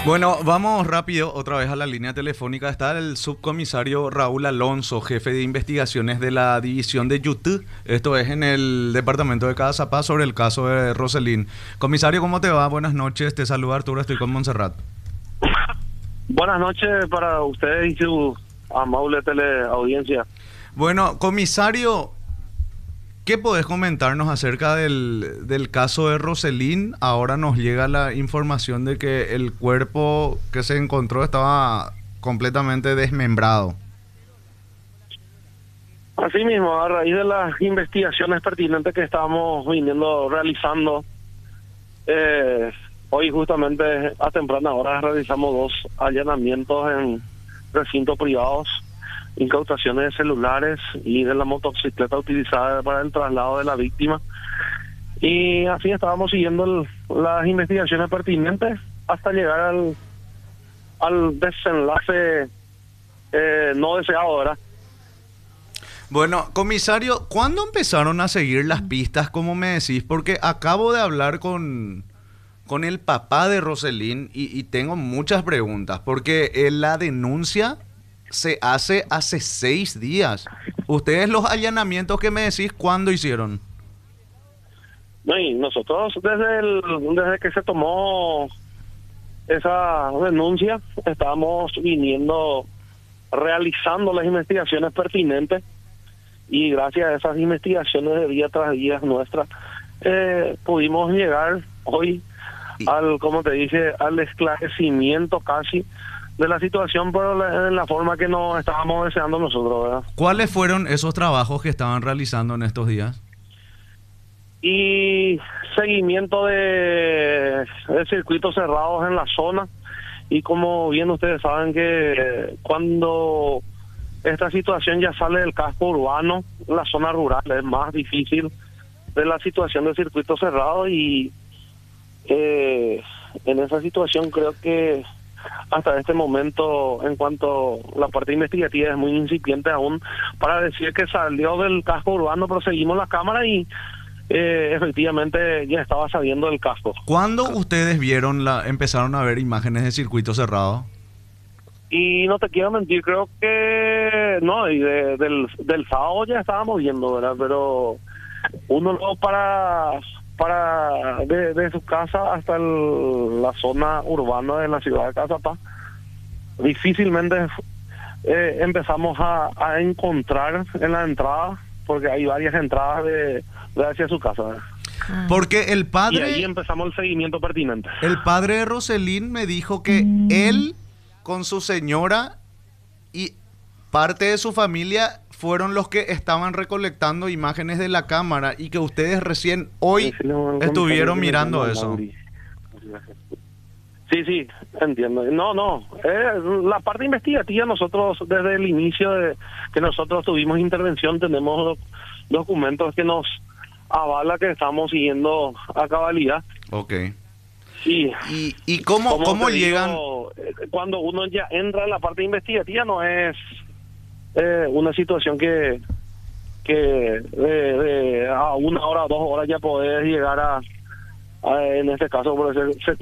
Bueno, vamos rápido otra vez a la línea telefónica. Está el subcomisario Raúl Alonso, jefe de investigaciones de la división de Yutú. Esto es en el departamento de Cazapá sobre el caso de Roselín. Comisario, ¿cómo te va? Buenas noches. Te saluda Arturo, estoy con Montserrat. Buenas noches para ustedes y su amable teleaudiencia. Bueno, comisario, ¿qué podés comentarnos acerca del caso de Roselín? Ahora nos llega la información de que el cuerpo que se encontró estaba completamente desmembrado. Así mismo, a raíz de las investigaciones pertinentes que estábamos viniendo realizando, hoy justamente a temprana hora realizamos 2 allanamientos en recintos privados, incautaciones de celulares y de la motocicleta utilizada para el traslado de la víctima. Y así estábamos siguiendo las investigaciones pertinentes hasta llegar al desenlace no deseado, ¿verdad? Bueno, comisario, ¿cuándo empezaron a seguir las pistas, como me decís? Porque acabo de hablar con el papá de Roselín y tengo muchas preguntas, porque la denuncia se hace 6 días. ¿Ustedes los allanamientos que me decís, cuándo hicieron? No, y nosotros desde que se tomó esa denuncia estábamos viniendo realizando las investigaciones pertinentes, y gracias a esas investigaciones de día tras día nuestras pudimos llegar hoy como te dije, al esclarecimiento casi de la situación, pero en la forma que nos estábamos deseando nosotros, ¿verdad? ¿Cuáles fueron esos trabajos que estaban realizando en estos días? Y seguimiento de circuitos cerrados en la zona, y como bien ustedes saben que cuando esta situación ya sale del casco urbano, la zona rural es más difícil de la situación de circuitos cerrados, y en esa situación creo que hasta este momento, en cuanto a la parte investigativa, es muy incipiente aún para decir que salió del casco urbano, pero seguimos la cámara y efectivamente ya estaba saliendo del casco. ¿Cuándo ustedes empezaron a ver imágenes de circuito cerrado? Y no te quiero mentir, creo que no, y del sábado ya estábamos viendo, ¿verdad? Pero uno luego de su casa hasta la zona urbana de la ciudad de Cazapá, difícilmente empezamos a encontrar en la entrada, porque hay varias entradas de hacia su casa, ¿verdad? Porque el padre... Y ahí empezamos el seguimiento pertinente. El padre de Roselín me dijo que él, con su señora y parte de su familia, fueron los que estaban recolectando imágenes de la cámara, y que ustedes recién hoy estuvieron mirando eso. Sí, entiendo. No, la parte investigativa, nosotros desde el inicio de que nosotros tuvimos intervención tenemos documentos que nos avala que estamos siguiendo a cabalidad. Ok. ¿Y cómo llegan? Cuando uno ya entra en la parte investigativa no es una situación que a 1 hora, 2 horas ya podés llegar en este caso, por